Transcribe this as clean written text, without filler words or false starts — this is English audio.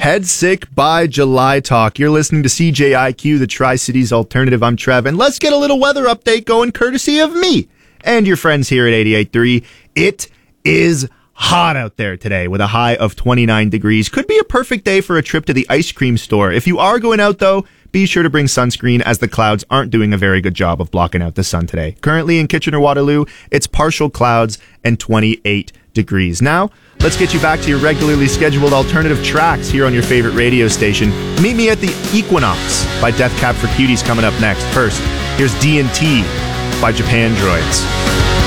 Head Sick by July Talk. You're listening to CJIQ, the Tri-Cities Alternative. I'm Trev, and let's get a little weather update going courtesy of me and your friends here at 88.3. It is hot out there today with a high of 29 degrees. Could be a perfect day for a trip to the ice cream store. If you are going out, though, be sure to bring sunscreen as the clouds aren't doing a very good job of blocking out the sun today. Currently in Kitchener-Waterloo, it's partial clouds and 28 degrees. Now, let's get you back to your regularly scheduled alternative tracks here on your favorite radio station. Meet me at the Equinox by Death Cab for Cuties coming up next. First, here's D&T by Japan Droids.